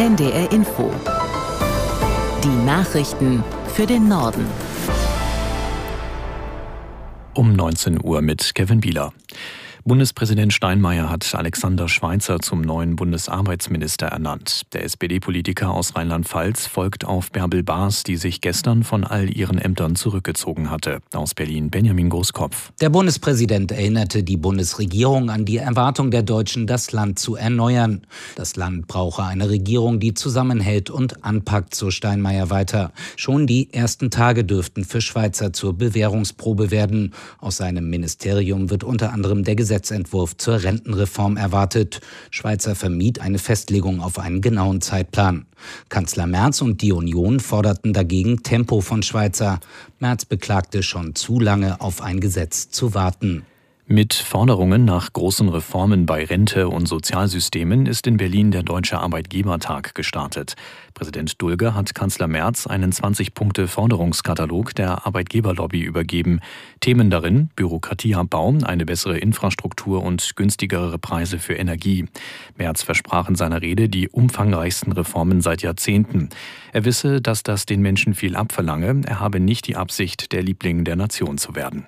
NDR Info. Die Nachrichten für den Norden. Um 19 Uhr mit Kevin Bieler. Bundespräsident Steinmeier hat Alexander Schweitzer zum neuen Bundesarbeitsminister ernannt. Der SPD-Politiker aus Rheinland-Pfalz folgt auf Bärbel Baas, die sich gestern von all ihren Ämtern zurückgezogen hatte. Aus Berlin Benjamin Großkopf. Der Bundespräsident erinnerte die Bundesregierung an die Erwartung der Deutschen, das Land zu erneuern. Das Land brauche eine Regierung, die zusammenhält und anpackt, so Steinmeier weiter. Schon die ersten Tage dürften für Schweitzer zur Bewährungsprobe werden. Aus seinem Ministerium wird unter anderem der Gesetzentwurf zur Rentenreform erwartet. Schweitzer vermied eine Festlegung auf einen genauen Zeitplan. Kanzler Merz und die Union forderten dagegen Tempo von Schweitzer. Merz beklagte, schon zu lange auf ein Gesetz zu warten. Mit Forderungen nach großen Reformen bei Rente und Sozialsystemen ist in Berlin der Deutsche Arbeitgebertag gestartet. Präsident Dulger hat Kanzler Merz einen 20-Punkte-Forderungskatalog der Arbeitgeberlobby übergeben. Themen darin: Bürokratieabbau, eine bessere Infrastruktur und günstigere Preise für Energie. Merz versprach in seiner Rede die umfangreichsten Reformen seit Jahrzehnten. Er wisse, dass das den Menschen viel abverlange. Er habe nicht die Absicht, der Liebling der Nation zu werden.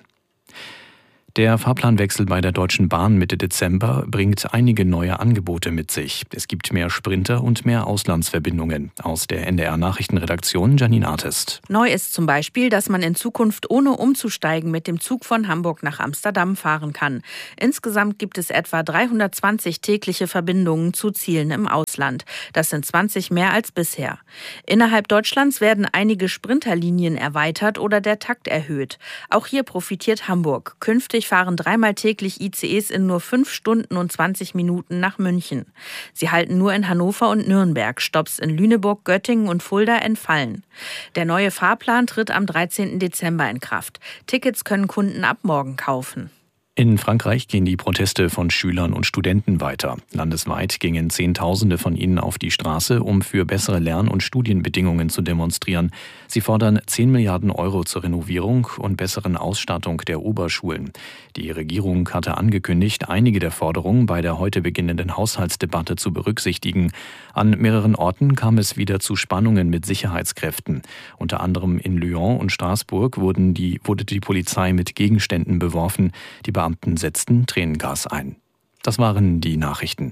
Der Fahrplanwechsel bei der Deutschen Bahn Mitte Dezember bringt einige neue Angebote mit sich. Es gibt mehr Sprinter und mehr Auslandsverbindungen. Aus der NDR-Nachrichtenredaktion Janine Artest. Neu ist zum Beispiel, dass man in Zukunft ohne umzusteigen mit dem Zug von Hamburg nach Amsterdam fahren kann. Insgesamt gibt es etwa 320 tägliche Verbindungen zu Zielen im Ausland. Das sind 20 mehr als bisher. Innerhalb Deutschlands werden einige Sprinterlinien erweitert oder der Takt erhöht. Auch hier profitiert Hamburg. Künftig fahren dreimal täglich ICEs in nur 5 Stunden und 20 Minuten nach München. Sie halten nur in Hannover und Nürnberg. Stopps in Lüneburg, Göttingen und Fulda entfallen. Der neue Fahrplan tritt am 13. Dezember in Kraft. Tickets können Kunden ab morgen kaufen. In Frankreich gehen die Proteste von Schülern und Studenten weiter. Landesweit gingen Zehntausende von ihnen auf die Straße, um für bessere Lern- und Studienbedingungen zu demonstrieren. Sie fordern 10 Milliarden Euro zur Renovierung und besseren Ausstattung der Oberschulen. Die Regierung hatte angekündigt, einige der Forderungen bei der heute beginnenden Haushaltsdebatte zu berücksichtigen. An mehreren Orten kam es wieder zu Spannungen mit Sicherheitskräften. Unter anderem in Lyon und Straßburg wurde die Polizei mit Gegenständen beworfen. Die Beamten setzten Tränengas ein. Das waren die Nachrichten.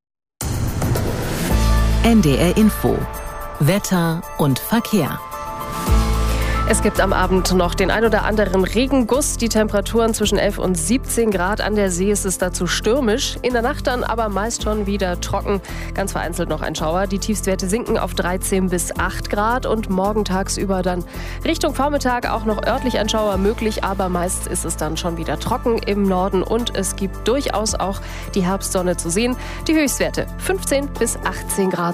NDR Info. Wetter und Verkehr. Es gibt am Abend noch den ein oder anderen Regenguss. Die Temperaturen zwischen 11 und 17 Grad. An der See ist es dazu stürmisch. In der Nacht dann aber meist schon wieder trocken. Ganz vereinzelt noch ein Schauer. Die Tiefstwerte sinken auf 13 bis 8 Grad. Und morgen tagsüber dann Richtung Vormittag auch noch örtlich ein Schauer möglich. Aber meist ist es dann schon wieder trocken im Norden. Und es gibt durchaus auch die Herbstsonne zu sehen. Die Höchstwerte 15 bis 18 Grad.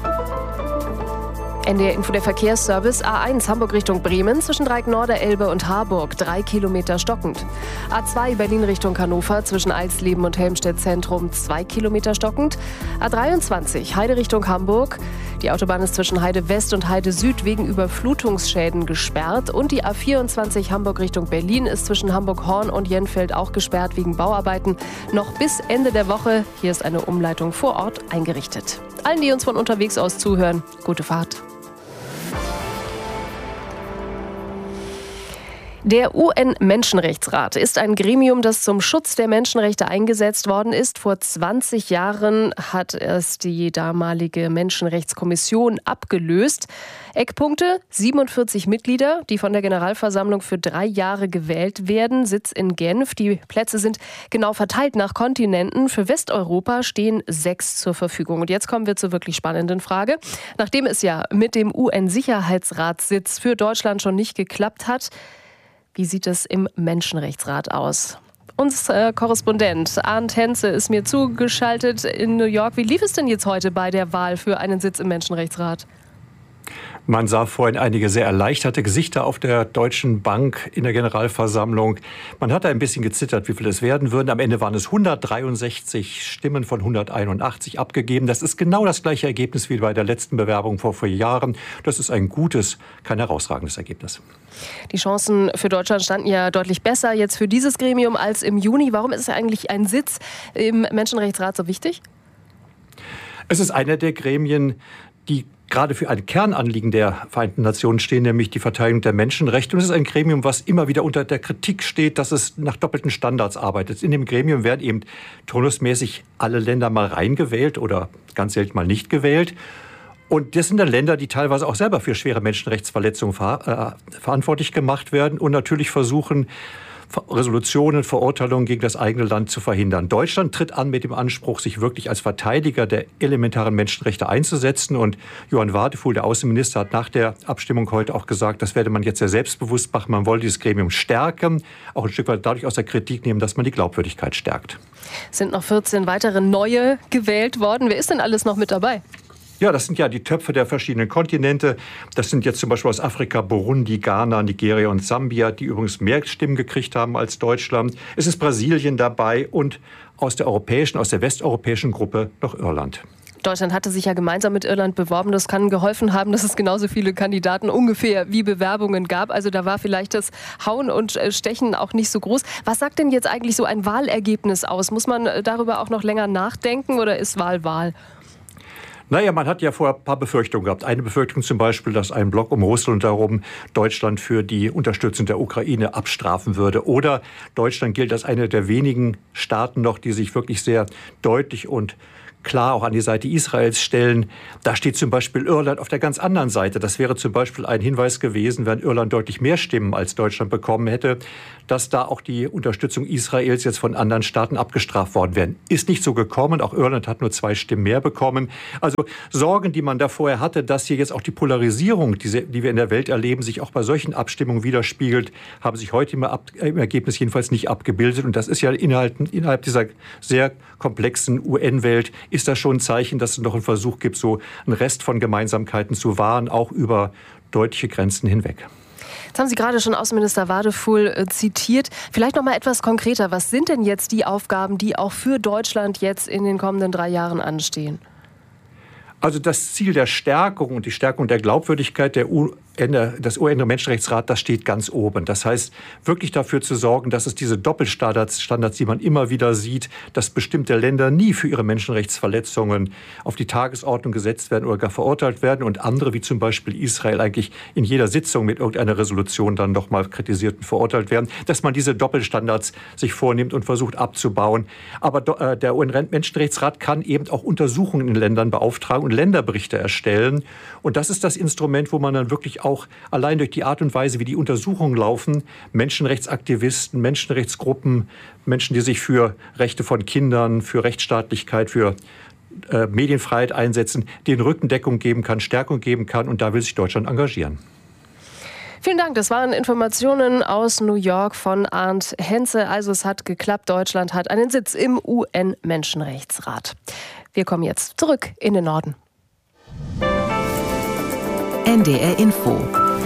NDR Info, der Verkehrsservice. A1 Hamburg Richtung Bremen zwischen Dreieck-Norderelbe und Harburg 3 Kilometer stockend. A2 Berlin Richtung Hannover zwischen Eisleben und Helmstedt Zentrum 2 Kilometer stockend. A23 Heide Richtung Hamburg. Die Autobahn ist zwischen Heide West und Heide Süd wegen Überflutungsschäden gesperrt. Und die A24 Hamburg Richtung Berlin ist zwischen Hamburg-Horn und Jenfeld auch gesperrt wegen Bauarbeiten. Noch bis Ende der Woche. Hier ist eine Umleitung vor Ort eingerichtet. Allen, die uns von unterwegs aus zuhören, gute Fahrt. Der UN-Menschenrechtsrat ist ein Gremium, das zum Schutz der Menschenrechte eingesetzt worden ist. Vor 20 Jahren hat es die damalige Menschenrechtskommission abgelöst. Eckpunkte: 47 Mitglieder, die von der Generalversammlung für 3 Jahre gewählt werden. Sitz in Genf. Die Plätze sind genau verteilt nach Kontinenten. Für Westeuropa stehen 6 zur Verfügung. Und jetzt kommen wir zur wirklich spannenden Frage. Nachdem es ja mit dem UN-Sicherheitsratssitz für Deutschland schon nicht geklappt hat, wie sieht es im Menschenrechtsrat aus? Unser Korrespondent Arndt Henze ist mir zugeschaltet in New York. Wie lief es denn jetzt heute bei der Wahl für einen Sitz im Menschenrechtsrat? Man sah vorhin einige sehr erleichterte Gesichter auf der Deutschen Bank in der Generalversammlung. Man hatte ein bisschen gezittert, wie viel es werden würden. Am Ende waren es 163 Stimmen von 181 abgegeben. Das ist genau das gleiche Ergebnis wie bei der letzten Bewerbung vor 4 Jahren. Das ist ein gutes, kein herausragendes Ergebnis. Die Chancen für Deutschland standen ja deutlich besser jetzt für dieses Gremium als im Juni. Warum ist eigentlich ein Sitz im Menschenrechtsrat so wichtig? Es ist einer der Gremien, die gerade für ein Kernanliegen der Vereinten Nationen stehen, nämlich die Verteidigung der Menschenrechte. Und es ist ein Gremium, was immer wieder unter der Kritik steht, dass es nach doppelten Standards arbeitet. In dem Gremium werden eben turnusmäßig alle Länder mal reingewählt oder ganz selten mal nicht gewählt. Und das sind dann Länder, die teilweise auch selber für schwere Menschenrechtsverletzungen verantwortlich gemacht werden und natürlich versuchen, Resolutionen, Verurteilungen gegen das eigene Land zu verhindern. Deutschland tritt an mit dem Anspruch, sich wirklich als Verteidiger der elementaren Menschenrechte einzusetzen. Und Johann Wadefuhl, der Außenminister, hat nach der Abstimmung heute auch gesagt, das werde man jetzt sehr selbstbewusst machen. Man wolle dieses Gremium stärken, auch ein Stück weit dadurch aus der Kritik nehmen, dass man die Glaubwürdigkeit stärkt. Es sind noch 14 weitere neue gewählt worden. Wer ist denn alles noch mit dabei? Ja, das sind ja die Töpfe der verschiedenen Kontinente. Das sind jetzt zum Beispiel aus Afrika Burundi, Ghana, Nigeria und Sambia, die übrigens mehr Stimmen gekriegt haben als Deutschland. Es ist Brasilien dabei und aus der westeuropäischen Gruppe noch Irland. Deutschland hatte sich ja gemeinsam mit Irland beworben. Das kann geholfen haben, dass es genauso viele Kandidaten ungefähr wie Bewerbungen gab. Also da war vielleicht das Hauen und Stechen auch nicht so groß. Was sagt denn jetzt eigentlich so ein Wahlergebnis aus? Muss man darüber auch noch länger nachdenken oder ist Wahl? Naja, man hat ja vorher ein paar Befürchtungen gehabt. Eine Befürchtung zum Beispiel, dass ein Block um Russland darum Deutschland für die Unterstützung der Ukraine abstrafen würde. Oder Deutschland gilt als eine der wenigen Staaten noch, die sich wirklich sehr deutlich und klar auch an die Seite Israels stellen. Da steht zum Beispiel Irland auf der ganz anderen Seite. Das wäre zum Beispiel ein Hinweis gewesen, wenn Irland deutlich mehr Stimmen als Deutschland bekommen hätte, dass da auch die Unterstützung Israels jetzt von anderen Staaten abgestraft worden wäre. Ist nicht so gekommen. Auch Irland hat nur 2 Stimmen mehr bekommen. Also Sorgen, die man da vorher hatte, dass hier jetzt auch die Polarisierung, die wir in der Welt erleben, sich auch bei solchen Abstimmungen widerspiegelt, haben sich heute im Ergebnis jedenfalls nicht abgebildet. Und das ist ja innerhalb dieser sehr komplexen UN-Welt ist das schon ein Zeichen, dass es noch einen Versuch gibt, so einen Rest von Gemeinsamkeiten zu wahren, auch über deutliche Grenzen hinweg. Jetzt haben Sie gerade schon Außenminister Wadefuhl zitiert. Vielleicht noch mal etwas konkreter. Was sind denn jetzt die Aufgaben, die auch für Deutschland jetzt in den kommenden 3 Jahren anstehen? Also das Ziel der Stärkung und die Stärkung der Glaubwürdigkeit des UN-Menschenrechtsrats, das steht ganz oben. Das heißt, wirklich dafür zu sorgen, dass es diese Doppelstandards, die man immer wieder sieht, dass bestimmte Länder nie für ihre Menschenrechtsverletzungen auf die Tagesordnung gesetzt werden oder gar verurteilt werden und andere, wie zum Beispiel Israel, eigentlich in jeder Sitzung mit irgendeiner Resolution dann nochmal kritisiert und verurteilt werden, dass man diese Doppelstandards sich vornimmt und versucht abzubauen. Aber der UN-Menschenrechtsrat kann eben auch Untersuchungen in Ländern beauftragen und Länderberichte erstellen. Und das ist das Instrument, wo man dann wirklich auch allein durch die Art und Weise, wie die Untersuchungen laufen, Menschenrechtsaktivisten, Menschenrechtsgruppen, Menschen, die sich für Rechte von Kindern, für Rechtsstaatlichkeit, für Medienfreiheit einsetzen, denen Rückendeckung geben kann, Stärkung geben kann. Und da will sich Deutschland engagieren. Vielen Dank. Das waren Informationen aus New York von Arndt Henze. Also es hat geklappt. Deutschland hat einen Sitz im UN-Menschenrechtsrat. Wir kommen jetzt zurück in den Norden. NDR Info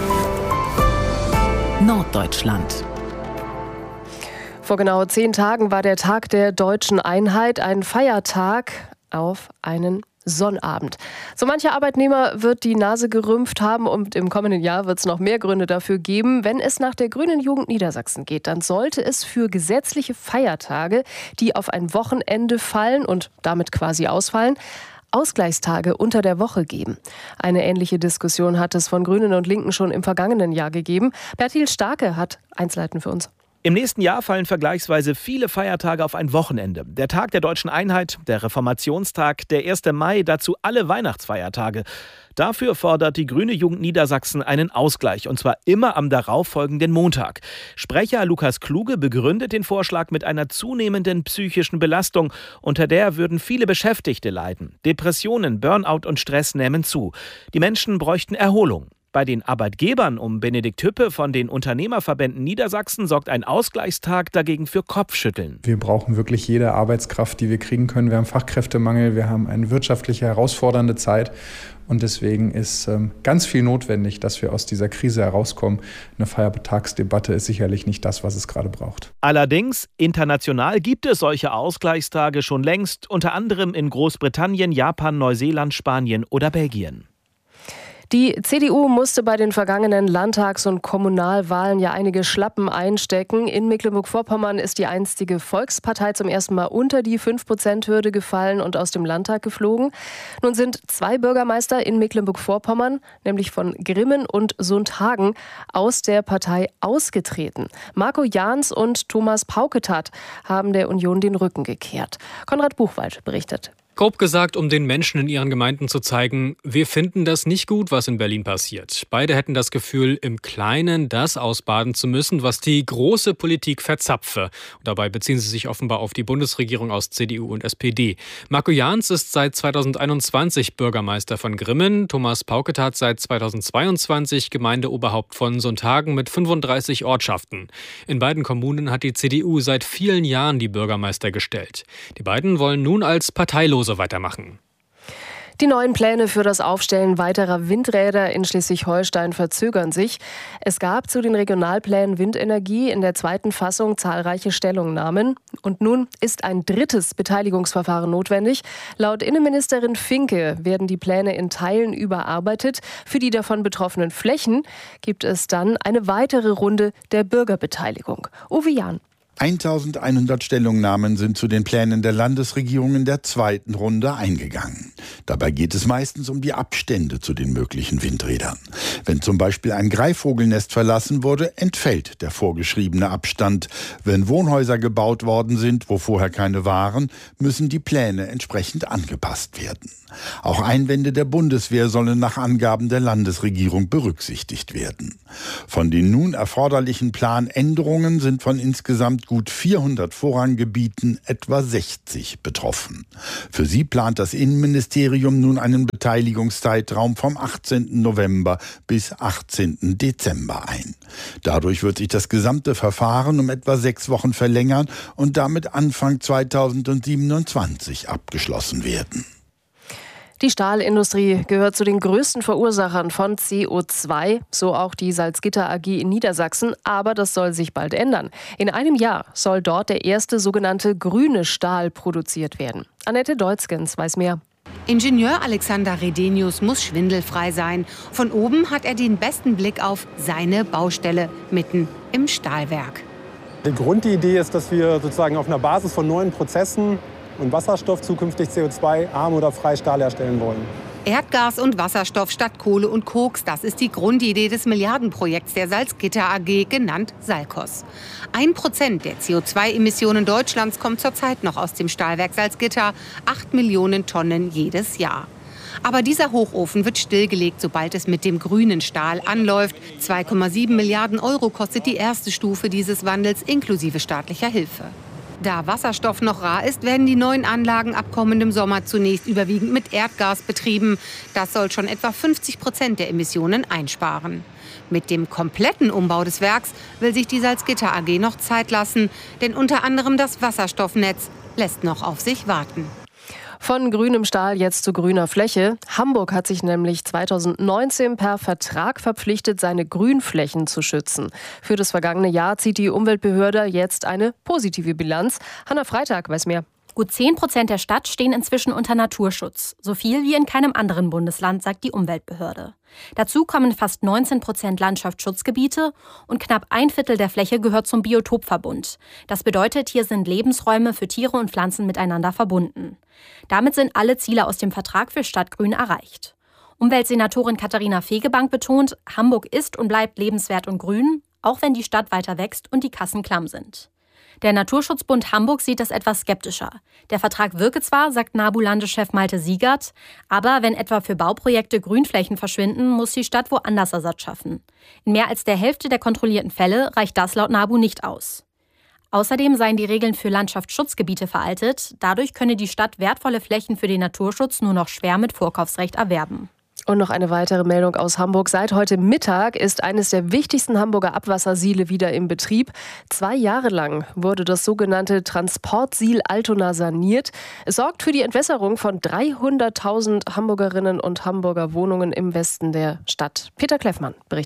Norddeutschland. Vor genau 10 Tagen war der Tag der Deutschen Einheit, ein Feiertag auf einen Sonnabend. So mancher Arbeitnehmer wird die Nase gerümpft haben und im kommenden Jahr wird es noch mehr Gründe dafür geben. Wenn es nach der Grünen Jugend Niedersachsen geht, dann sollte es für gesetzliche Feiertage, die auf ein Wochenende fallen und damit quasi ausfallen, Ausgleichstage unter der Woche geben. Eine ähnliche Diskussion hat es von Grünen und Linken schon im vergangenen Jahr gegeben. Bertil Starke hat Einzelheiten für uns. Im nächsten Jahr fallen vergleichsweise viele Feiertage auf ein Wochenende. Der Tag der Deutschen Einheit, der Reformationstag, der 1. Mai, dazu alle Weihnachtsfeiertage. Dafür fordert die Grüne Jugend Niedersachsen einen Ausgleich, und zwar immer am darauffolgenden Montag. Sprecher Lukas Kluge begründet den Vorschlag mit einer zunehmenden psychischen Belastung, unter der würden viele Beschäftigte leiden. Depressionen, Burnout und Stress nehmen zu. Die Menschen bräuchten Erholung. Bei den Arbeitgebern um Benedikt Hüppe von den Unternehmerverbänden Niedersachsen sorgt ein Ausgleichstag dagegen für Kopfschütteln. Wir brauchen wirklich jede Arbeitskraft, die wir kriegen können. Wir haben Fachkräftemangel, wir haben eine wirtschaftlich herausfordernde Zeit. Und deswegen ist ganz viel notwendig, dass wir aus dieser Krise herauskommen. Eine Feiertagsdebatte ist sicherlich nicht das, was es gerade braucht. Allerdings, international gibt es solche Ausgleichstage schon längst, unter anderem in Großbritannien, Japan, Neuseeland, Spanien oder Belgien. Die CDU musste bei den vergangenen Landtags- und Kommunalwahlen ja einige Schlappen einstecken. In Mecklenburg-Vorpommern ist die einstige Volkspartei zum ersten Mal unter die 5%-Hürde gefallen und aus dem Landtag geflogen. Nun sind 2 Bürgermeister in Mecklenburg-Vorpommern, nämlich von Grimmen und Sundhagen, aus der Partei ausgetreten. Marco Jahns und Thomas Pauketat haben der Union den Rücken gekehrt. Konrad Buchwald berichtet. Grob gesagt, um den Menschen in ihren Gemeinden zu zeigen, wir finden das nicht gut, was in Berlin passiert. Beide hätten das Gefühl, im Kleinen das ausbaden zu müssen, was die große Politik verzapfe. Und dabei beziehen sie sich offenbar auf die Bundesregierung aus CDU und SPD. Marco Jahns ist seit 2021 Bürgermeister von Grimmen, Thomas Pauketat seit 2022 Gemeindeoberhaupt von Sundhagen mit 35 Ortschaften. In beiden Kommunen hat die CDU seit vielen Jahren die Bürgermeister gestellt. Die beiden wollen nun als Parteilose weitermachen. Die neuen Pläne für das Aufstellen weiterer Windräder in Schleswig-Holstein verzögern sich. Es gab zu den Regionalplänen Windenergie in der zweiten Fassung zahlreiche Stellungnahmen. Und nun ist ein drittes Beteiligungsverfahren notwendig. Laut Innenministerin Finke werden die Pläne in Teilen überarbeitet. Für die davon betroffenen Flächen gibt es dann eine weitere Runde der Bürgerbeteiligung. Uwe Jahn. 1100 Stellungnahmen sind zu den Plänen der Landesregierung in der zweiten Runde eingegangen. Dabei geht es meistens um die Abstände zu den möglichen Windrädern. Wenn zum Beispiel ein Greifvogelnest verlassen wurde, entfällt der vorgeschriebene Abstand. Wenn Wohnhäuser gebaut worden sind, wo vorher keine waren, müssen die Pläne entsprechend angepasst werden. Auch Einwände der Bundeswehr sollen nach Angaben der Landesregierung berücksichtigt werden. Von den nun erforderlichen Planänderungen sind von insgesamt gut 400 Vorranggebieten etwa 60 betroffen. Für sie plant das Innenministerium nun einen Beteiligungszeitraum vom 18. November bis 18. Dezember ein. Dadurch wird sich das gesamte Verfahren um etwa 6 Wochen verlängern und damit Anfang 2027 abgeschlossen werden. Die Stahlindustrie gehört zu den größten Verursachern von CO2, so auch die Salzgitter AG in Niedersachsen. Aber das soll sich bald ändern. In einem Jahr soll dort der erste sogenannte grüne Stahl produziert werden. Annette Deutzgens weiß mehr. Ingenieur Alexander Redenius muss schwindelfrei sein. Von oben hat er den besten Blick auf seine Baustelle mitten im Stahlwerk. Die Grundidee ist, dass wir sozusagen auf einer Basis von neuen Prozessen und Wasserstoff zukünftig CO2-arm oder frei Stahl herstellen wollen. Erdgas und Wasserstoff statt Kohle und Koks, das ist die Grundidee des Milliardenprojekts der Salzgitter AG, genannt Salzkos. 1% der CO2-Emissionen Deutschlands kommt zurzeit noch aus dem Stahlwerk Salzgitter, 8 Millionen Tonnen jedes Jahr. Aber dieser Hochofen wird stillgelegt, sobald es mit dem grünen Stahl anläuft. 2,7 Milliarden Euro kostet die erste Stufe dieses Wandels inklusive staatlicher Hilfe. Da Wasserstoff noch rar ist, werden die neuen Anlagen ab kommendem Sommer zunächst überwiegend mit Erdgas betrieben. Das soll schon etwa 50% der Emissionen einsparen. Mit dem kompletten Umbau des Werks will sich die Salzgitter AG noch Zeit lassen, denn unter anderem das Wasserstoffnetz lässt noch auf sich warten. Von grünem Stahl jetzt zu grüner Fläche. Hamburg hat sich nämlich 2019 per Vertrag verpflichtet, seine Grünflächen zu schützen. Für das vergangene Jahr zieht die Umweltbehörde jetzt eine positive Bilanz. Hanna Freitag weiß mehr. Gut 10% der Stadt stehen inzwischen unter Naturschutz. So viel wie in keinem anderen Bundesland, sagt die Umweltbehörde. Dazu kommen fast 19% Landschaftsschutzgebiete und knapp 1/4 der Fläche gehört zum Biotopverbund. Das bedeutet, hier sind Lebensräume für Tiere und Pflanzen miteinander verbunden. Damit sind alle Ziele aus dem Vertrag für Stadtgrün erreicht. Umweltsenatorin Katharina Fegebank betont, Hamburg ist und bleibt lebenswert und grün, auch wenn die Stadt weiter wächst und die Kassen klamm sind. Der Naturschutzbund Hamburg sieht das etwas skeptischer. Der Vertrag wirke zwar, sagt NABU-Landeschef Malte Siegert, aber wenn etwa für Bauprojekte Grünflächen verschwinden, muss die Stadt woanders Ersatz schaffen. In mehr als der Hälfte der kontrollierten Fälle reicht das laut NABU nicht aus. Außerdem seien die Regeln für Landschaftsschutzgebiete veraltet. Dadurch könne die Stadt wertvolle Flächen für den Naturschutz nur noch schwer mit Vorkaufsrecht erwerben. Und noch eine weitere Meldung aus Hamburg. Seit heute Mittag ist eines der wichtigsten Hamburger Abwassersiele wieder im Betrieb. 2 Jahre lang wurde das sogenannte Transportsiel Altona saniert. Es sorgt für die Entwässerung von 300.000 Hamburgerinnen und Hamburger Wohnungen im Westen der Stadt. Peter Kleffmann berichtet.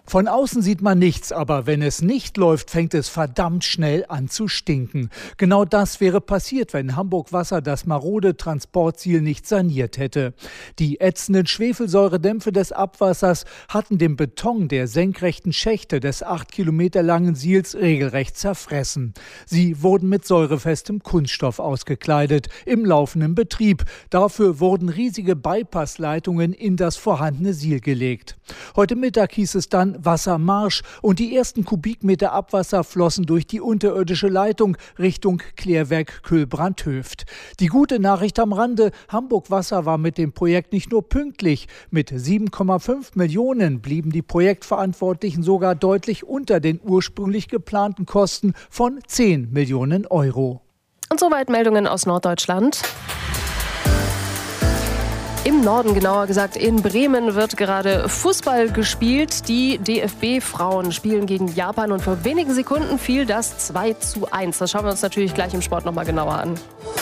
Von außen sieht man nichts, aber wenn es nicht läuft, fängt es verdammt schnell an zu stinken. Genau das wäre passiert, wenn Hamburg Wasser das marode Transportziel nicht saniert hätte. Die ätzenden Schwefelsäuredämpfe des Abwassers hatten den Beton der senkrechten Schächte des 8 Kilometer langen Siels regelrecht zerfressen. Sie wurden mit säurefestem Kunststoff ausgekleidet, im laufenden Betrieb. Dafür wurden riesige Bypassleitungen in das vorhandene Siel gelegt. Heute Mittag hieß es dann Wassermarsch und die ersten Kubikmeter Abwasser flossen durch die unterirdische Leitung Richtung Klärwerk Kühlbrandhöft. Die gute Nachricht am Rande: Hamburg Wasser war mit dem Projekt nicht nur pünktlich. Mit 7,5 Millionen blieben die Projektverantwortlichen sogar deutlich unter den ursprünglich geplanten Kosten von 10 Millionen Euro. Und soweit Meldungen aus Norddeutschland. Im Norden, genauer gesagt in Bremen, wird gerade Fußball gespielt. Die DFB-Frauen spielen gegen Japan und vor wenigen Sekunden fiel das 2:1. Das schauen wir uns natürlich gleich im Sport nochmal genauer an.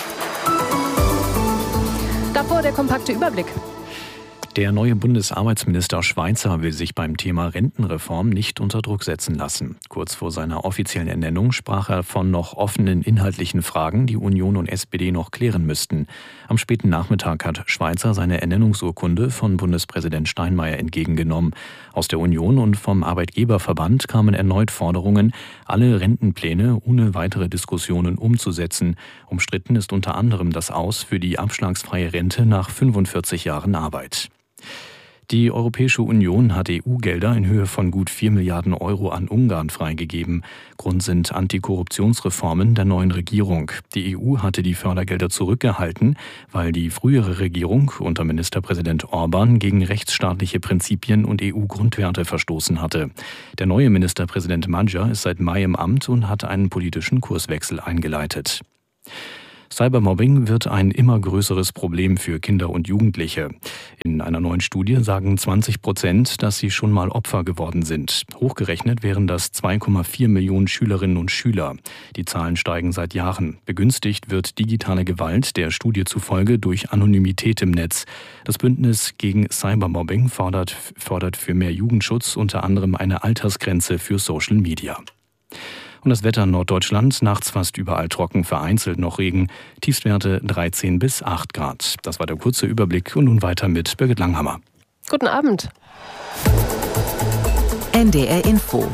Davor der kompakte Überblick. Der neue Bundesarbeitsminister Schweizer will sich beim Thema Rentenreform nicht unter Druck setzen lassen. Kurz vor seiner offiziellen Ernennung sprach er von noch offenen inhaltlichen Fragen, die Union und SPD noch klären müssten. Am späten Nachmittag hat Schweizer seine Ernennungsurkunde von Bundespräsident Steinmeier entgegengenommen. Aus der Union und vom Arbeitgeberverband kamen erneut Forderungen, alle Rentenpläne ohne weitere Diskussionen umzusetzen. Umstritten ist unter anderem das Aus für die abschlagsfreie Rente nach 45 Jahren Arbeit. Die Europäische Union hat EU-Gelder in Höhe von gut 4 Milliarden Euro an Ungarn freigegeben. Grund sind Antikorruptionsreformen der neuen Regierung. Die EU hatte die Fördergelder zurückgehalten, weil die frühere Regierung unter Ministerpräsident Orban gegen rechtsstaatliche Prinzipien und EU-Grundwerte verstoßen hatte. Der neue Ministerpräsident Magyar ist seit Mai im Amt und hat einen politischen Kurswechsel eingeleitet. Cybermobbing wird ein immer größeres Problem für Kinder und Jugendliche. In einer neuen Studie sagen 20%, dass sie schon mal Opfer geworden sind. Hochgerechnet wären das 2,4 Millionen Schülerinnen und Schüler. Die Zahlen steigen seit Jahren. Begünstigt wird digitale Gewalt der Studie zufolge durch Anonymität im Netz. Das Bündnis gegen Cybermobbing fordert für mehr Jugendschutz unter anderem eine Altersgrenze für Social Media. Und das Wetter in Norddeutschland, nachts fast überall trocken, vereinzelt noch Regen, Tiefstwerte 13 bis 8 Grad. Das war der kurze Überblick und nun weiter mit Birgit Langhammer. Guten Abend. NDR Info.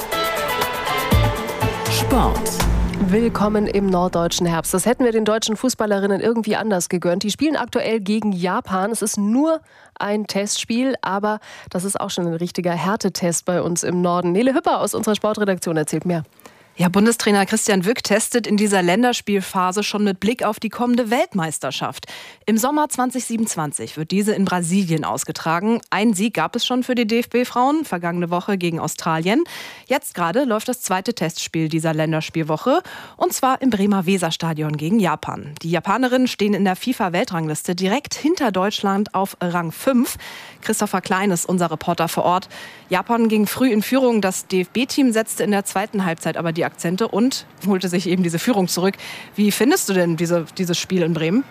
Sport. Willkommen im norddeutschen Herbst. Das hätten wir den deutschen Fußballerinnen irgendwie anders gegönnt. Die spielen aktuell gegen Japan. Es ist nur ein Testspiel, aber das ist auch schon ein richtiger Härtetest bei uns im Norden. Nele Hüpper aus unserer Sportredaktion erzählt mehr. Ja, Bundestrainer Christian Wück testet in dieser Länderspielphase schon mit Blick auf die kommende Weltmeisterschaft. Im Sommer 2027 wird diese in Brasilien ausgetragen. Einen Sieg gab es schon für die DFB-Frauen, vergangene Woche gegen Australien. Jetzt gerade läuft das zweite Testspiel dieser Länderspielwoche, und zwar im Bremer Weserstadion gegen Japan. Die Japanerinnen stehen in der FIFA-Weltrangliste direkt hinter Deutschland auf Rang 5. Christopher Klein ist unser Reporter vor Ort. Japan ging früh in Führung. Das DFB-Team setzte in der zweiten Halbzeit aber die Akzente und holte sich eben diese Führung zurück. Wie findest du denn dieses Spiel in Bremen?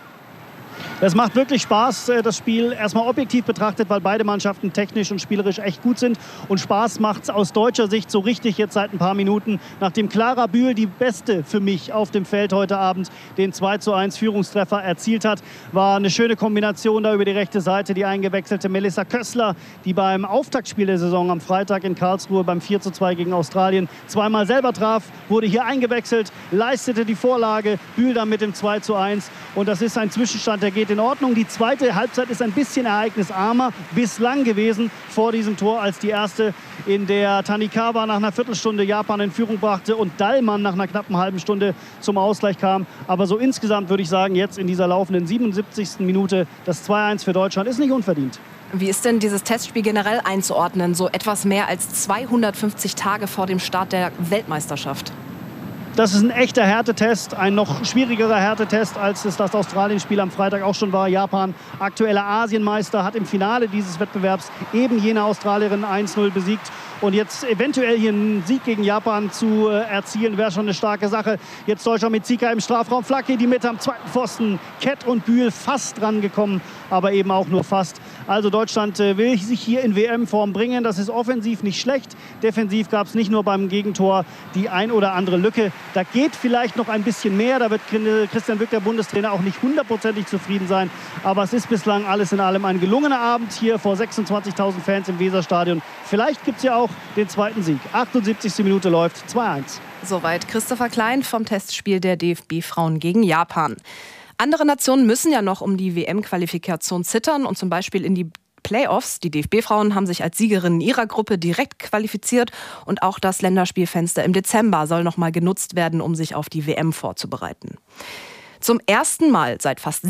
Es macht wirklich Spaß, das Spiel erstmal objektiv betrachtet, weil beide Mannschaften technisch und spielerisch echt gut sind. Und Spaß macht es aus deutscher Sicht so richtig jetzt seit ein paar Minuten. Nachdem Clara Bühl, die beste für mich auf dem Feld heute Abend, den 2:1 Führungstreffer erzielt hat, war eine schöne Kombination da über die rechte Seite. Die eingewechselte Melissa Kössler, die beim Auftaktspiel der Saison am Freitag in Karlsruhe beim 4:2 gegen Australien zweimal selber traf, wurde hier eingewechselt, leistete die Vorlage, Bühl dann mit dem 2:1. Und das ist ein Zwischenstand, der geht in Ordnung. Die zweite Halbzeit ist ein bisschen ereignisarmer bislang gewesen vor diesem Tor als die erste, in der Tanikawa nach einer Viertelstunde Japan in Führung brachte und Dallmann nach einer knappen halben Stunde zum Ausgleich kam. Aber so insgesamt würde ich sagen, jetzt in dieser laufenden 77. Minute das 2:1 für Deutschland ist nicht unverdient. Wie ist denn dieses Testspiel generell einzuordnen, so etwas mehr als 250 Tage vor dem Start der Weltmeisterschaft? Das ist ein echter Härtetest, ein noch schwierigerer Härtetest, als es das Australien-Spiel am Freitag auch schon war. Japan, aktueller Asienmeister, hat im Finale dieses Wettbewerbs eben jene Australierin 1:0 besiegt. Und jetzt eventuell hier einen Sieg gegen Japan zu erzielen, wäre schon eine starke Sache. Jetzt Deutschland mit Zika im Strafraum. Flacke in die Mitte am zweiten Pfosten. Kett und Bühl fast dran gekommen, aber eben auch nur fast. Also Deutschland will sich hier in WM-Form bringen. Das ist offensiv nicht schlecht. Defensiv gab es nicht nur beim Gegentor die ein oder andere Lücke. Da geht vielleicht noch ein bisschen mehr. Da wird Christian Wück, der Bundestrainer, auch nicht hundertprozentig zufrieden sein. Aber es ist bislang alles in allem ein gelungener Abend hier vor 26.000 Fans im Weserstadion. Vielleicht gibt es ja auch den zweiten Sieg. 78. Minute läuft 2-1. Soweit Christopher Klein vom Testspiel der DFB-Frauen gegen Japan. Andere Nationen müssen ja noch um die WM-Qualifikation zittern und zum Beispiel in die Playoffs. Die DFB-Frauen haben sich als Siegerinnen ihrer Gruppe direkt qualifiziert und auch das Länderspielfenster im Dezember soll noch mal genutzt werden, um sich auf die WM vorzubereiten. Zum ersten Mal seit fast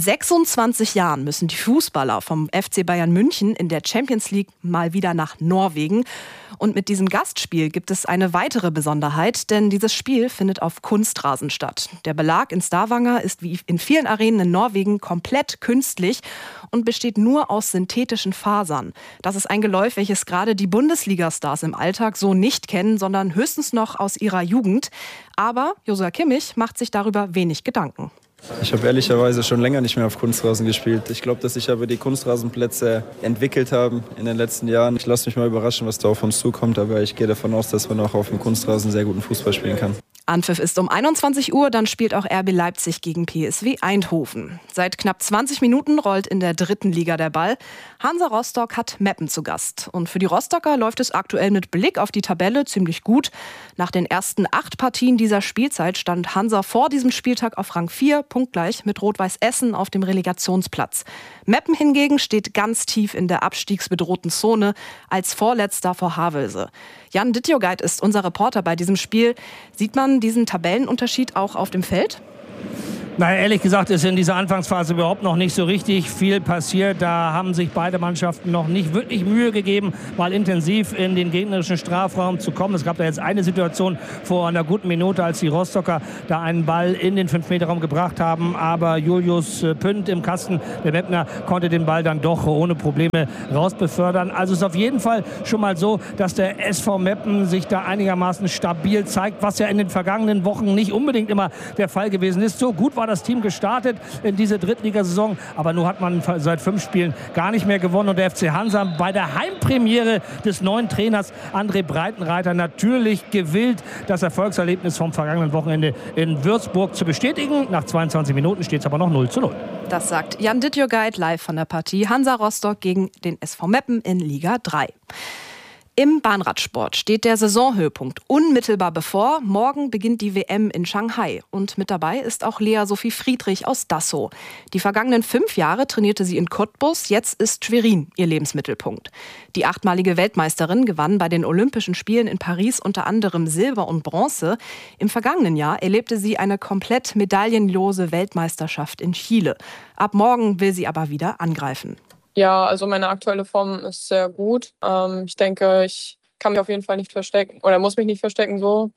26 Jahren müssen die Fußballer vom FC Bayern München in der Champions League mal wieder nach Norwegen. Und mit diesem Gastspiel gibt es eine weitere Besonderheit, denn dieses Spiel findet auf Kunstrasen statt. Der Belag in Stavanger ist wie in vielen Arenen in Norwegen komplett künstlich und besteht nur aus synthetischen Fasern. Das ist ein Geläuf, welches gerade die Bundesliga-Stars im Alltag so nicht kennen, sondern höchstens noch aus ihrer Jugend. Aber Joshua Kimmich macht sich darüber wenig Gedanken. Ich habe ehrlicherweise schon länger nicht mehr auf Kunstrasen gespielt. Ich glaube, dass sich aber die Kunstrasenplätze entwickelt haben in den letzten Jahren. Ich lasse mich mal überraschen, was da auf uns zukommt, aber ich gehe davon aus, dass man auch auf dem Kunstrasen sehr guten Fußball spielen kann. Anpfiff ist um 21 Uhr, dann spielt auch RB Leipzig gegen PSV Eindhoven. Seit knapp 20 Minuten rollt in der 3. Liga der Ball. Hansa Rostock hat Meppen zu Gast. Und für die Rostocker läuft es aktuell mit Blick auf die Tabelle ziemlich gut. Nach den ersten 8 Partien dieser Spielzeit stand Hansa vor diesem Spieltag auf Rang 4, punktgleich mit Rot-Weiß Essen auf dem Relegationsplatz. Meppen hingegen steht ganz tief in der abstiegsbedrohten Zone als Vorletzter vor Havelse. Jan Dittjogeit ist unser Reporter bei diesem Spiel. Sieht man diesen Tabellenunterschied auch auf dem Feld? Naja, ehrlich gesagt ist in dieser Anfangsphase überhaupt noch nicht so richtig viel passiert. Da haben sich beide Mannschaften noch nicht wirklich Mühe gegeben, mal intensiv in den gegnerischen Strafraum zu kommen. Es gab da jetzt eine Situation vor einer guten Minute, als die Rostocker da einen Ball in den 5-Meter-Raum gebracht haben. Aber Julius Pünd im Kasten, der Meppner, konnte den Ball dann doch ohne Probleme rausbefördern. Also ist auf jeden Fall schon mal so, dass der SV Meppen sich da einigermaßen stabil zeigt, was ja in den vergangenen Wochen nicht unbedingt immer der Fall gewesen ist. So gut war das Team gestartet in diese Drittligasaison, aber nun hat man seit 5 Spielen gar nicht mehr gewonnen und der FC Hansa bei der Heimpremiere des neuen Trainers André Breitenreiter natürlich gewillt, das Erfolgserlebnis vom vergangenen Wochenende in Würzburg zu bestätigen. Nach 22 Minuten steht es aber noch 0:0. Das sagt Jan Dittjogeit live von der Partie Hansa Rostock gegen den SV Meppen in Liga 3. Im Bahnradsport steht der Saisonhöhepunkt unmittelbar bevor. Morgen beginnt die WM in Shanghai. Und mit dabei ist auch Lea Sophie Friedrich aus Dassow. Die vergangenen 5 Jahre trainierte sie in Cottbus. Jetzt ist Schwerin ihr Lebensmittelpunkt. Die 8-malige Weltmeisterin gewann bei den Olympischen Spielen in Paris unter anderem Silber und Bronze. Im vergangenen Jahr erlebte sie eine komplett medaillenlose Weltmeisterschaft in Chile. Ab morgen will sie aber wieder angreifen. Ja, also meine aktuelle Form ist sehr gut. Ich denke, ich kann mich auf jeden Fall nicht verstecken oder muss mich nicht verstecken so.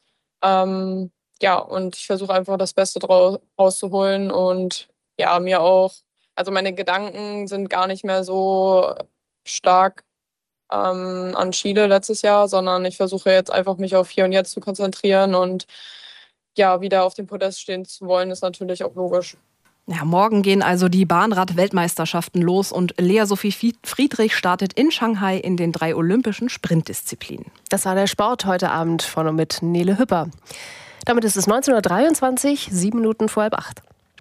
Ja, und ich versuche einfach das Beste rauszuholen und ja, mir auch, also meine Gedanken sind gar nicht mehr so stark an Chile letztes Jahr, sondern ich versuche jetzt einfach mich auf Hier und Jetzt zu konzentrieren und ja, wieder auf dem Podest stehen zu wollen, ist natürlich auch logisch. Ja, morgen gehen also die Bahnrad-Weltmeisterschaften los und Lea Sophie Friedrich startet in Shanghai in den 3 olympischen Sprintdisziplinen. Das war der Sport heute Abend von und mit Nele Hüpper. Damit ist es 19:23, 7 Minuten vor 7:30.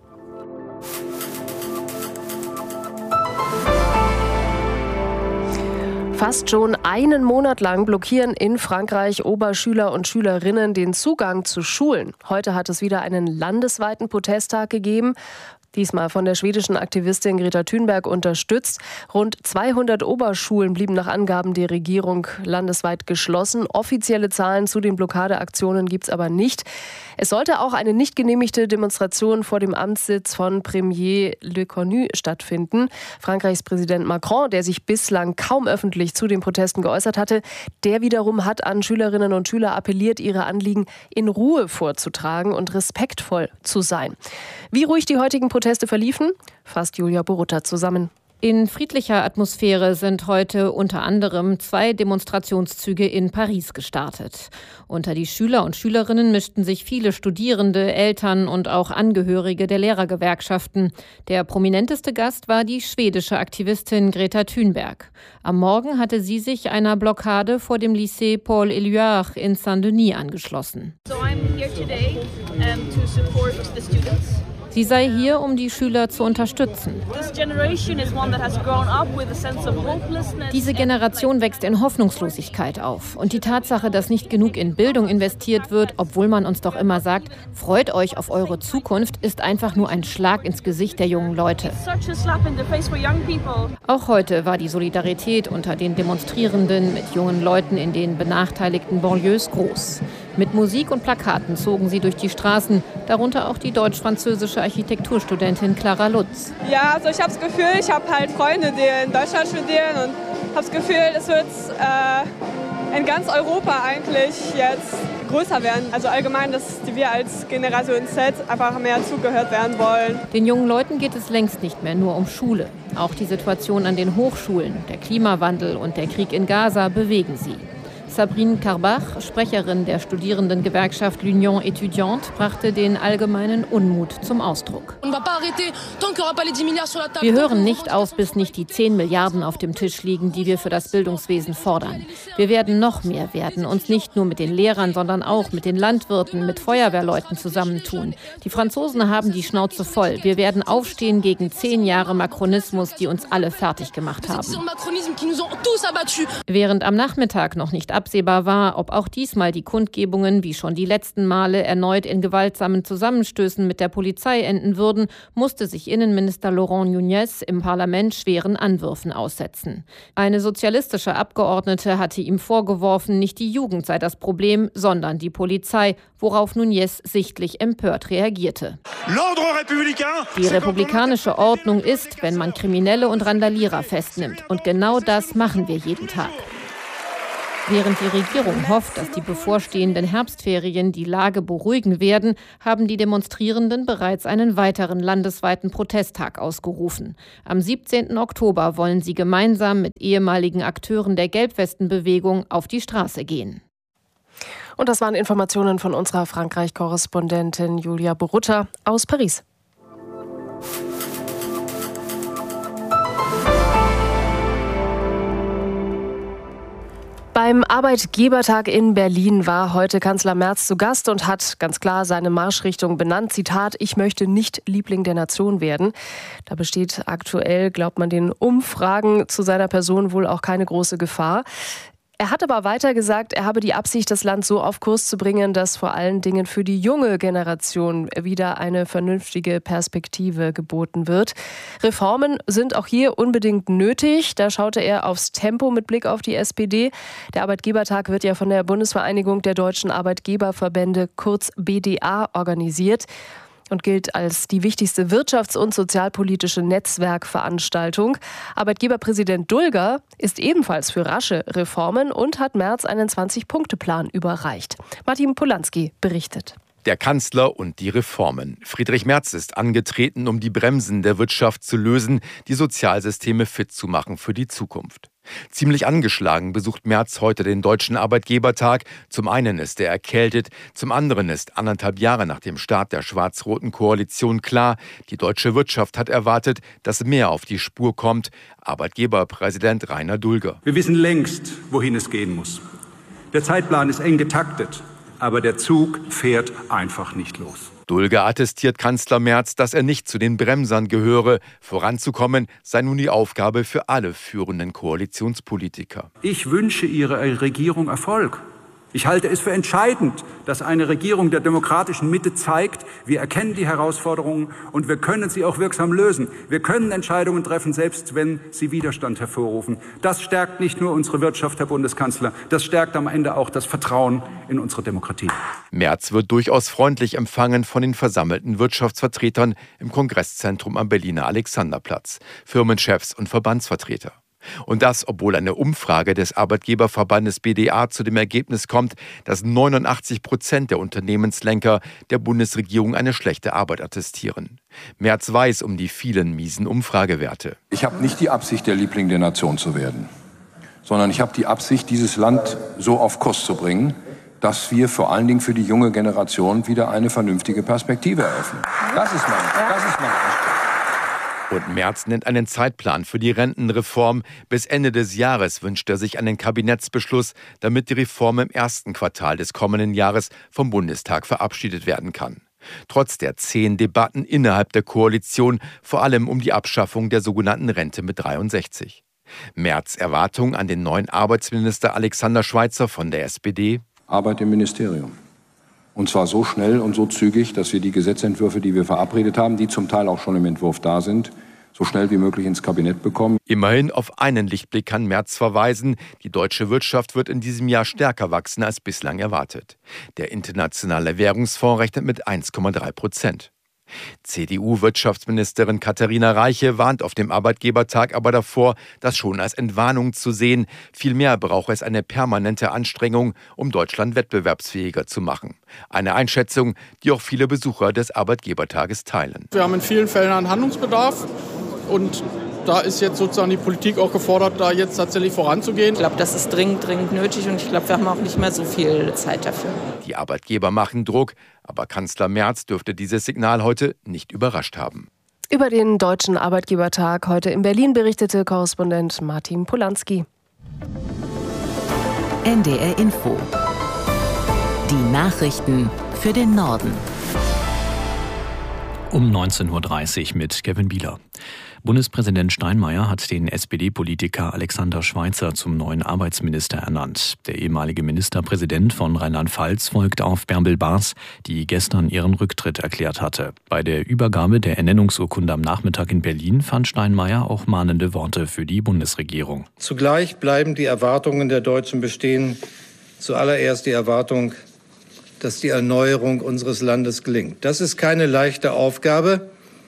Fast schon einen Monat lang blockieren in Frankreich Oberschüler und Schülerinnen den Zugang zu Schulen. Heute hat es wieder einen landesweiten Protesttag gegeben. Diesmal von der schwedischen Aktivistin Greta Thunberg unterstützt. Rund 200 Oberschulen blieben nach Angaben der Regierung landesweit geschlossen. Offizielle Zahlen zu den Blockadeaktionen gibt es aber nicht. Es sollte auch eine nicht genehmigte Demonstration vor dem Amtssitz von Premier Lecornu stattfinden. Frankreichs Präsident Macron, der sich bislang kaum öffentlich zu den Protesten geäußert hatte, der wiederum hat an Schülerinnen und Schüler appelliert, ihre Anliegen in Ruhe vorzutragen und respektvoll zu sein. Wie ruhig die heutigen Proteste verliefen, fasst Julia Borutta zusammen. In friedlicher Atmosphäre sind heute unter anderem 2 Demonstrationszüge in Paris gestartet. Unter die Schüler und Schülerinnen mischten sich viele Studierende, Eltern und auch Angehörige der Lehrergewerkschaften. Der prominenteste Gast war die schwedische Aktivistin Greta Thunberg. Am Morgen hatte sie sich einer Blockade vor dem Lycée Paul Éluard in Saint-Denis angeschlossen. So I'm here today to support the students. Sie sei hier, um die Schüler zu unterstützen. Diese Generation wächst in Hoffnungslosigkeit auf. Und die Tatsache, dass nicht genug in Bildung investiert wird, obwohl man uns doch immer sagt, freut euch auf eure Zukunft, ist einfach nur ein Schlag ins Gesicht der jungen Leute. Auch heute war die Solidarität unter den Demonstrierenden mit jungen Leuten in den benachteiligten Banlieues groß. Mit Musik und Plakaten zogen sie durch die Straßen, darunter auch die deutsch-französische Architekturstudentin Clara Lutz. Ja, also ich habe das Gefühl, ich habe halt Freunde, die in Deutschland studieren und habe das Gefühl, es wird in ganz Europa eigentlich jetzt größer werden. Also allgemein, dass wir als Generation Z einfach mehr zugehört werden wollen. Den jungen Leuten geht es längst nicht mehr nur um Schule. Auch die Situation an den Hochschulen, der Klimawandel und der Krieg in Gaza bewegen sie. Sabrine Karbach, Sprecherin der Studierendengewerkschaft L'Union Étudiante, brachte den allgemeinen Unmut zum Ausdruck. Wir hören nicht auf, bis nicht die 10 Milliarden auf dem Tisch liegen, die wir für das Bildungswesen fordern. Wir werden noch mehr werden, uns nicht nur mit den Lehrern, sondern auch mit den Landwirten, mit Feuerwehrleuten zusammentun. Die Franzosen haben die Schnauze voll. Wir werden aufstehen gegen 10 Jahre Makronismus, die uns alle fertig gemacht haben. Während am Nachmittag noch nicht absehbar war, ob auch diesmal die Kundgebungen, wie schon die letzten Male, erneut in gewaltsamen Zusammenstößen mit der Polizei enden würden, musste sich Innenminister Laurent Nunez im Parlament schweren Anwürfen aussetzen. Eine sozialistische Abgeordnete hatte ihm vorgeworfen, nicht die Jugend sei das Problem, sondern die Polizei, worauf Nunez sichtlich empört reagierte. Die republikanische Ordnung ist, wenn man Kriminelle und Randalierer festnimmt. Und genau das machen wir jeden Tag. Während die Regierung hofft, dass die bevorstehenden Herbstferien die Lage beruhigen werden, haben die Demonstrierenden bereits einen weiteren landesweiten Protesttag ausgerufen. Am 17. Oktober wollen sie gemeinsam mit ehemaligen Akteuren der Gelbwestenbewegung auf die Straße gehen. Und das waren Informationen von unserer Frankreich-Korrespondentin Julia Borutta aus Paris. Beim Arbeitgebertag in Berlin war heute Kanzler Merz zu Gast und hat ganz klar seine Marschrichtung benannt. Zitat: Ich möchte nicht Liebling der Nation werden. Da besteht aktuell, glaubt man den Umfragen zu seiner Person, wohl auch keine große Gefahr. Er hat aber weiter gesagt, er habe die Absicht, das Land so auf Kurs zu bringen, dass vor allen Dingen für die junge Generation wieder eine vernünftige Perspektive geboten wird. Reformen sind auch hier unbedingt nötig. Da schaute er aufs Tempo mit Blick auf die SPD. Der Arbeitgebertag wird ja von der Bundesvereinigung der deutschen Arbeitgeberverbände, kurz BDA, organisiert und gilt als die wichtigste wirtschafts- und sozialpolitische Netzwerkveranstaltung. Arbeitgeberpräsident Dulger ist ebenfalls für rasche Reformen und hat Merz einen 20-Punkte-Plan überreicht. Martin Polanski berichtet. Der Kanzler und die Reformen. Friedrich Merz ist angetreten, um die Bremsen der Wirtschaft zu lösen, die Sozialsysteme fit zu machen für die Zukunft. Ziemlich angeschlagen besucht Merz heute den Deutschen Arbeitgebertag. Zum einen ist er erkältet, zum anderen ist 1,5 Jahre nach dem Start der schwarz-roten Koalition klar, die deutsche Wirtschaft hat erwartet, dass mehr auf die Spur kommt. Arbeitgeberpräsident Rainer Dulger. Wir wissen längst, wohin es gehen muss. Der Zeitplan ist eng getaktet, aber der Zug fährt einfach nicht los. Dulger attestiert Kanzler Merz, dass er nicht zu den Bremsern gehöre. Voranzukommen sei nun die Aufgabe für alle führenden Koalitionspolitiker. Ich wünsche Ihrer Regierung Erfolg. Ich halte es für entscheidend, dass eine Regierung der demokratischen Mitte zeigt, wir erkennen die Herausforderungen und wir können sie auch wirksam lösen. Wir können Entscheidungen treffen, selbst wenn sie Widerstand hervorrufen. Das stärkt nicht nur unsere Wirtschaft, Herr Bundeskanzler, das stärkt am Ende auch das Vertrauen in unsere Demokratie. Merz wird durchaus freundlich empfangen von den versammelten Wirtschaftsvertretern im Kongresszentrum am Berliner Alexanderplatz, Firmenchefs und Verbandsvertreter. Und das, obwohl eine Umfrage des Arbeitgeberverbandes BDA zu dem Ergebnis kommt, dass 89% der Unternehmenslenker der Bundesregierung eine schlechte Arbeit attestieren. Merz weiß um die vielen miesen Umfragewerte. Ich habe nicht die Absicht, der Liebling der Nation zu werden, sondern ich habe die Absicht, dieses Land so auf Kurs zu bringen, dass wir vor allen Dingen für die junge Generation wieder eine vernünftige Perspektive eröffnen. Das ist mein Anspruch. Und Merz nennt einen Zeitplan für die Rentenreform. Bis Ende des Jahres wünscht er sich einen Kabinettsbeschluss, damit die Reform im ersten Quartal des kommenden Jahres vom Bundestag verabschiedet werden kann. Trotz der zähen Debatten innerhalb der Koalition, vor allem um die Abschaffung der sogenannten Rente mit 63. Merz' Erwartung an den neuen Arbeitsminister Alexander Schweitzer von der SPD: Arbeit im Ministerium. Und zwar so schnell und so zügig, dass wir die Gesetzentwürfe, die wir verabredet haben, die zum Teil auch schon im Entwurf da sind, so schnell wie möglich ins Kabinett bekommen. Immerhin auf einen Lichtblick kann Merz verweisen. Die deutsche Wirtschaft wird in diesem Jahr stärker wachsen als bislang erwartet. Der Internationale Währungsfonds rechnet mit 1,3%. CDU-Wirtschaftsministerin Katharina Reiche warnt auf dem Arbeitgebertag aber davor, das schon als Entwarnung zu sehen. Vielmehr brauche es eine permanente Anstrengung, um Deutschland wettbewerbsfähiger zu machen. Eine Einschätzung, die auch viele Besucher des Arbeitgebertages teilen. Wir haben in vielen Fällen einen Handlungsbedarf und da ist jetzt sozusagen die Politik auch gefordert, da jetzt tatsächlich voranzugehen. Ich glaube, das ist dringend nötig und ich glaube, wir haben auch nicht mehr so viel Zeit dafür. Die Arbeitgeber machen Druck, aber Kanzler Merz dürfte dieses Signal heute nicht überrascht haben. Über den Deutschen Arbeitgebertag heute in Berlin berichtete Korrespondent Martin Polanski. NDR Info. Die Nachrichten für den Norden. Um 19.30 Uhr mit Kevin Bieler. Bundespräsident Steinmeier hat den SPD-Politiker Alexander Schweitzer zum neuen Arbeitsminister ernannt. Der ehemalige Ministerpräsident von Rheinland-Pfalz folgt auf Bärbel Baas, die gestern ihren Rücktritt erklärt hatte. Bei der Übergabe der Ernennungsurkunde am Nachmittag in Berlin fand Steinmeier auch mahnende Worte für die Bundesregierung. Zugleich bleiben die Erwartungen der Deutschen bestehen. Zuallererst die Erwartung, dass die Erneuerung unseres Landes gelingt. Das ist keine leichte Aufgabe,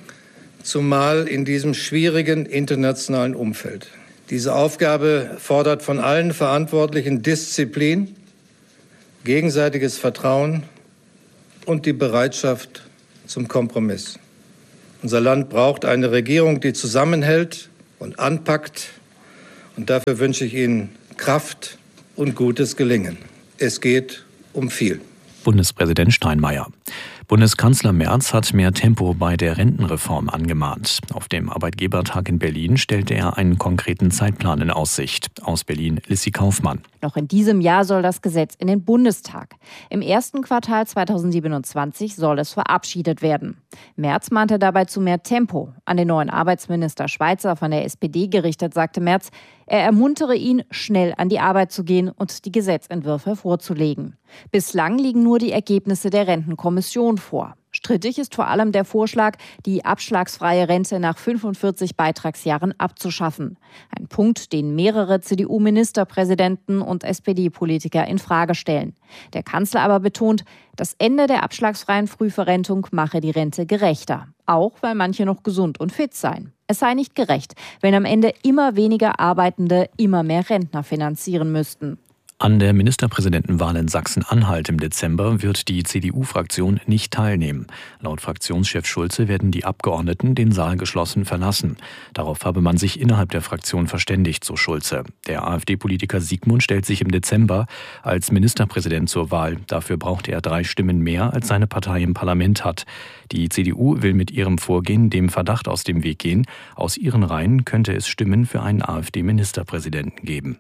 zumal in diesem schwierigen internationalen Umfeld. Diese Aufgabe fordert von allen Verantwortlichen Disziplin, gegenseitiges Vertrauen und die Bereitschaft zum Kompromiss. Unser Land braucht eine Regierung, die zusammenhält und anpackt. Und dafür wünsche ich Ihnen Kraft und gutes Gelingen. Es geht um viel. Bundespräsident Steinmeier. Bundeskanzler Merz hat mehr Tempo bei der Rentenreform angemahnt. Auf dem Arbeitgebertag in Berlin stellte er einen konkreten Zeitplan in Aussicht. Aus Berlin Lissi Kaufmann. Noch in diesem Jahr soll das Gesetz in den Bundestag. Im ersten Quartal 2027 soll es verabschiedet werden. Merz mahnte dabei zu mehr Tempo. An den neuen Arbeitsminister Schweitzer von der SPD gerichtet, sagte Merz, er ermuntere ihn, schnell an die Arbeit zu gehen und die Gesetzentwürfe vorzulegen. Bislang liegen nur die Ergebnisse der Rentenkommission vor. Strittig ist vor allem der Vorschlag, die abschlagsfreie Rente nach 45 Beitragsjahren abzuschaffen. Ein Punkt, den mehrere CDU-Ministerpräsidenten und SPD-Politiker in Frage stellen. Der Kanzler aber betont, das Ende der abschlagsfreien Frühverrentung mache die Rente gerechter. Auch weil manche noch gesund und fit seien. Es sei nicht gerecht, wenn am Ende immer weniger Arbeitende immer mehr Rentner finanzieren müssten. An der Ministerpräsidentenwahl in Sachsen-Anhalt im Dezember wird die CDU-Fraktion nicht teilnehmen. Laut Fraktionschef Schulze werden die Abgeordneten den Saal geschlossen verlassen. Darauf habe man sich innerhalb der Fraktion verständigt, so Schulze. Der AfD-Politiker Siegmund stellt sich im Dezember als Ministerpräsident zur Wahl. Dafür braucht er 3 Stimmen mehr, als seine Partei im Parlament hat. Die CDU will mit ihrem Vorgehen dem Verdacht aus dem Weg gehen. Aus ihren Reihen könnte es Stimmen für einen AfD-Ministerpräsidenten geben.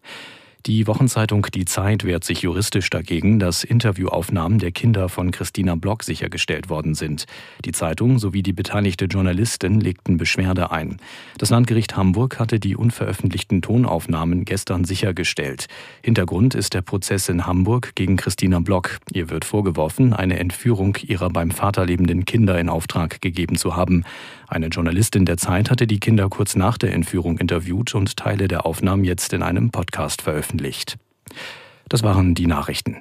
Die Wochenzeitung Die Zeit wehrt sich juristisch dagegen, dass Interviewaufnahmen der Kinder von Christina Block sichergestellt worden sind. Die Zeitung sowie die beteiligte Journalistin legten Beschwerde ein. Das Landgericht Hamburg hatte die unveröffentlichten Tonaufnahmen gestern sichergestellt. Hintergrund ist der Prozess in Hamburg gegen Christina Block. Ihr wird vorgeworfen, eine Entführung ihrer beim Vater lebenden Kinder in Auftrag gegeben zu haben. Eine Journalistin der Zeit hatte die Kinder kurz nach der Entführung interviewt und Teile der Aufnahmen jetzt in einem Podcast veröffentlicht. Das waren die Nachrichten.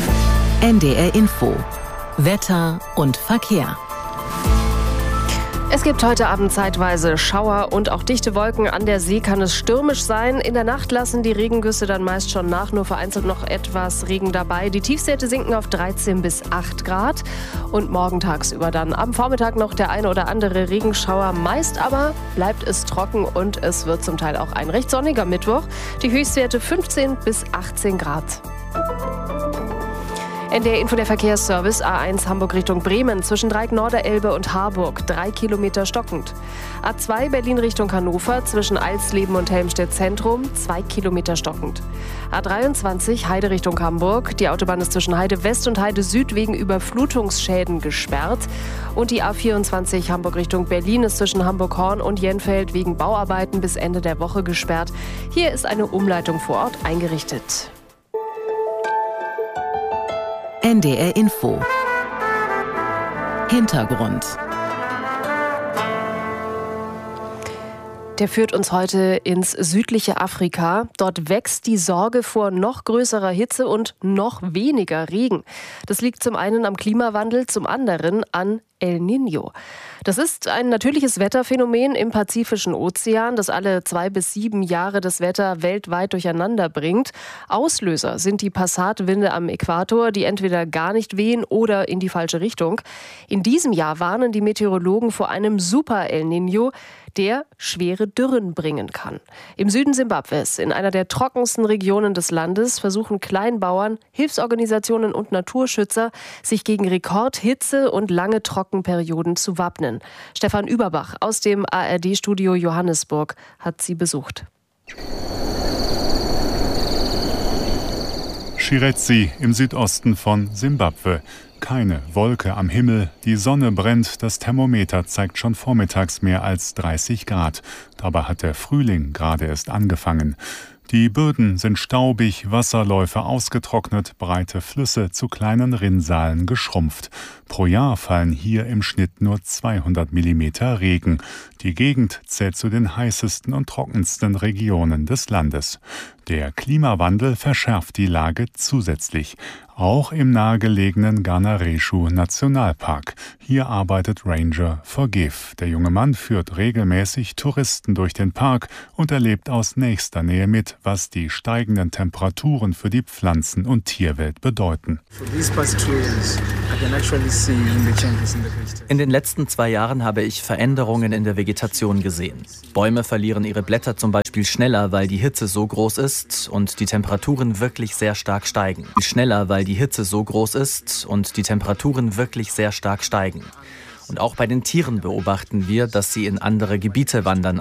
NDR Info. Wetter und Verkehr. Es gibt heute Abend zeitweise Schauer und auch dichte Wolken. An der See kann es stürmisch sein. In der Nacht lassen die Regengüsse dann meist schon nach, nur vereinzelt noch etwas Regen dabei. Die Tiefstwerte sinken auf 13 bis 8 Grad. Und morgen tagsüber dann am Vormittag noch der eine oder andere Regenschauer. Meist aber bleibt es trocken und es wird zum Teil auch ein recht sonniger Mittwoch. Die Höchstwerte 15 bis 18 Grad. NDR Info, der Verkehrsservice. A1 Hamburg Richtung Bremen zwischen Dreieck-Norderelbe und Harburg 3 Kilometer stockend. A2 Berlin Richtung Hannover zwischen Alsleben und Helmstedt Zentrum 2 Kilometer stockend. A23 Heide Richtung Hamburg. Die Autobahn ist zwischen Heide West und Heide Süd wegen Überflutungsschäden gesperrt. Und die A24 Hamburg Richtung Berlin ist zwischen Hamburg-Horn und Jenfeld wegen Bauarbeiten bis Ende der Woche gesperrt. Hier ist eine Umleitung vor Ort eingerichtet. NDR Info. Hintergrund. Der führt uns heute ins südliche Afrika. Dort wächst die Sorge vor noch größerer Hitze und noch weniger Regen. Das liegt zum einen am Klimawandel, zum anderen an El Niño. Das ist ein natürliches Wetterphänomen im Pazifischen Ozean, das alle 2 bis 7 Jahre das Wetter weltweit durcheinander bringt. Auslöser sind die Passatwinde am Äquator, die entweder gar nicht wehen oder in die falsche Richtung. In diesem Jahr warnen die Meteorologen vor einem Super El Niño, der schwere Dürren bringen kann. Im Süden Simbabwes, in einer der trockensten Regionen des Landes, versuchen Kleinbauern, Hilfsorganisationen und Naturschützer, sich gegen Rekordhitze und lange Trockenperioden zu wappnen. Stefan Überbach aus dem ARD-Studio Johannesburg hat sie besucht. Shirezi im Südosten von Simbabwe. Keine Wolke am Himmel, die Sonne brennt, das Thermometer zeigt schon vormittags mehr als 30 Grad. Dabei hat der Frühling gerade erst angefangen. Die Böden sind staubig, Wasserläufe ausgetrocknet, breite Flüsse zu kleinen Rinnsalen geschrumpft. Pro Jahr fallen hier im Schnitt nur 200 Millimeter Regen. Die Gegend zählt zu den heißesten und trockensten Regionen des Landes. Der Klimawandel verschärft die Lage zusätzlich. Auch im nahegelegenen Ganareshu Nationalpark. Hier arbeitet Ranger Forgive. Der junge Mann führt regelmäßig Touristen durch den Park und erlebt aus nächster Nähe mit, was die steigenden Temperaturen für die Pflanzen- und Tierwelt bedeuten. In den letzten 2 Jahren habe ich Veränderungen in der Vegetation gesehen. Bäume verlieren ihre Blätter zum Beispiel schneller, weil die Hitze so groß ist und die Temperaturen wirklich sehr stark steigen. Und auch bei den Tieren beobachten wir, dass sie in andere Gebiete wandern